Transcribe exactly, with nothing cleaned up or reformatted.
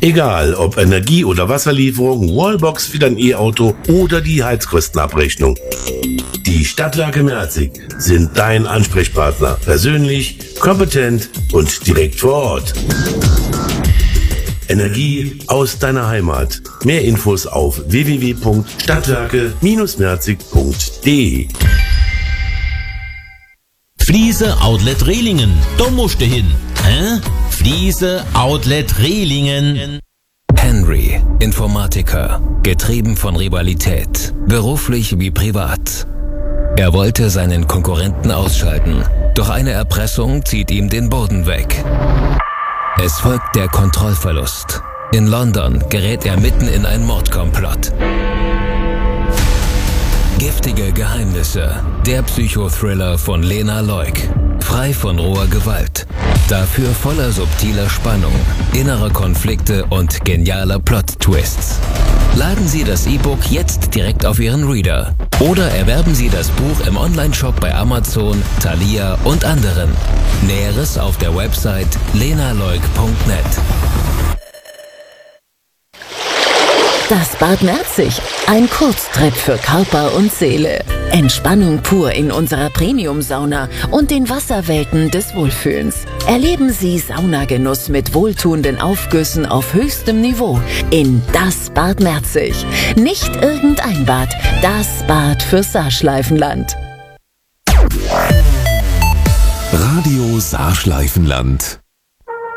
Egal, ob Energie- oder Wasserlieferung, Wallbox für dein E-Auto oder die Heizkostenabrechnung. Die Stadtwerke Merzig sind dein Ansprechpartner. Persönlich, kompetent und direkt vor Ort. Energie aus deiner Heimat. Mehr Infos auf w w w punkt stadtwerke merzig punkt de. Fliese Outlet Rehlingen. Da musst du hin. Hä? Fliese Outlet Rehlingen. Henry, Informatiker, getrieben von Rivalität, beruflich wie privat. Er wollte seinen Konkurrenten ausschalten, doch eine Erpressung zieht ihm den Boden weg. Es folgt der Kontrollverlust. In London gerät er mitten in ein Mordkomplott. Giftige Geheimnisse. Der Psychothriller von Lena Leuk. Frei von roher Gewalt. Dafür voller subtiler Spannung, innerer Konflikte und genialer Plot-Twists. Laden Sie das E-Book jetzt direkt auf Ihren Reader. Oder erwerben Sie das Buch im Onlineshop bei Amazon, Thalia und anderen. Näheres auf der Website lenaleuk punkt net. Das Bad Merzig, ein Kurztrip für Körper und Seele. Entspannung pur in unserer Premium-Sauna und den Wasserwelten des Wohlfühlens. Erleben Sie Saunagenuss mit wohltuenden Aufgüssen auf höchstem Niveau in das Bad Merzig. Nicht irgendein Bad, das Bad für Saarschleifenland. Radio Saarschleifenland.